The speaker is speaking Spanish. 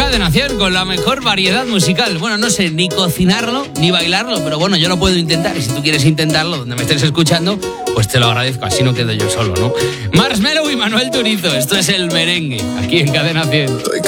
Cadena 100 con la mejor variedad musical. Bueno, no sé ni cocinarlo ni bailarlo, pero bueno, yo lo puedo intentar. Y si tú quieres intentarlo, donde me estés escuchando, pues te lo agradezco. Así no quedo yo solo, ¿no? Marshmello y Manuel Turizo. Esto es El Merengue, aquí en Cadena 100.